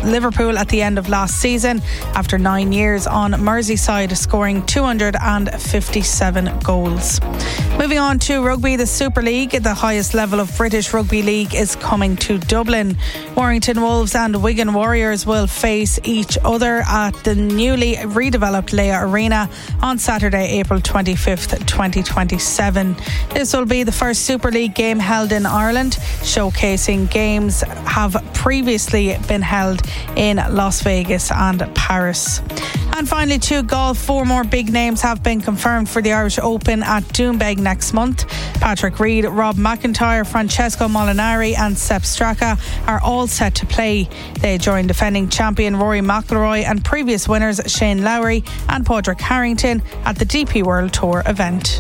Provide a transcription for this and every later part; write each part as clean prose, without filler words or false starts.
Liverpool at the end of last season after 9 years on Merseyside, scoring 257 goals. Moving on to rugby, the Super League, the highest level of British Rugby League, is coming to Dublin. Warrington Wolves and Wigan Warriors will face each other at the newly redeveloped Leia Arena on Saturday, April 25th, 2027. This will be the first Super League game held in Ireland. Showcasing games have previously been held in Las Vegas and Paris. And finally, to golf, 4 more big names have been confirmed for the Irish Open at Doonbeg next month. Patrick Reed, Rob McIntyre, Francesco Molinari and Sepp Straka are all set to play. They join defending champion Rory McIlroy and previous winners Shane Lowry and Padraig Harrington at the DP World Tour event.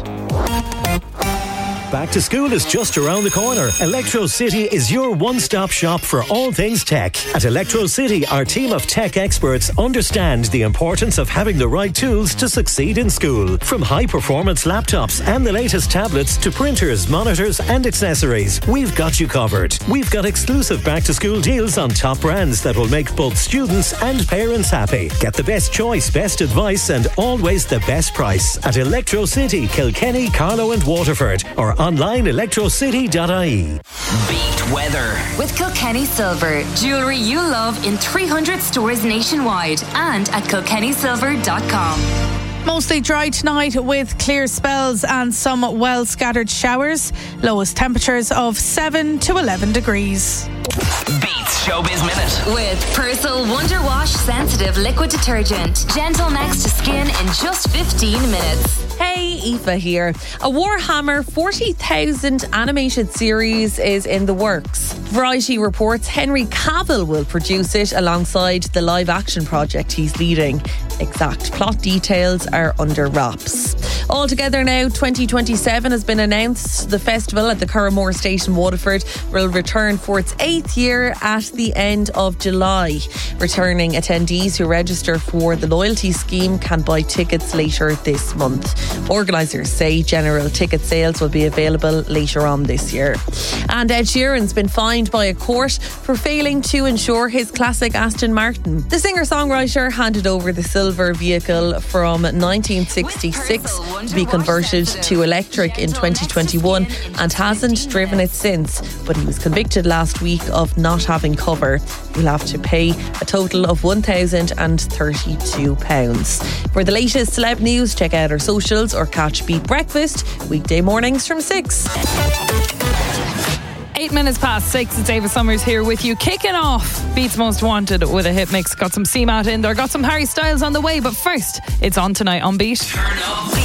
Back to school is just around the corner. Electro City is your one-stop shop for all things tech. At Electro City, our team of tech experts understand the importance of having the right tools to succeed in school. From high-performance laptops and the latest tablets to printers, monitors and accessories, we've got you covered. We've got exclusive back-to-school deals on top brands that will make both students and parents happy. Get the best choice, best advice and always the best price at Electro City, Kilkenny, Carlow and Waterford, or online electrocity.ie. Beat weather with Kilkenny Silver, jewellery you love in 300 stores nationwide and at kilkennysilver.com. Mostly dry tonight with clear spells and some well scattered showers. Lowest temperatures of 7 to 11 degrees. Beats Showbiz Minute with Persil Wonder Wash Sensitive Liquid Detergent. Gentle next to skin in just 15 minutes. Hey, Aoife here. A Warhammer 40,000 animated series is in the works. Variety reports Henry Cavill will produce it alongside the live action project he's leading. Exact plot details are under wraps. Altogether now, 2027 has been announced. The festival at the Curramore Estate in Waterford will return for its 8th year at the end of July. Returning attendees who register for the loyalty scheme can buy tickets later this month. Organisers say general ticket sales will be available later on this year. And Ed Sheeran's been fined by a court for failing to insure his classic Aston Martin. The singer-songwriter handed over the silver vehicle from 1966 to be converted to electric in 2021 and hasn't driven it since, but he was convicted last week of not having cover. He'll have to pay a total of £1,032. For the latest celeb news, check out our socials or catch Beat Breakfast weekday mornings from 6. 8 minutes past 6, it's Ava Summers here with you, kicking off Beats Most Wanted with a hit mix. Got some CMAT in there, got some Harry Styles on the way, but first, it's on tonight on Beat.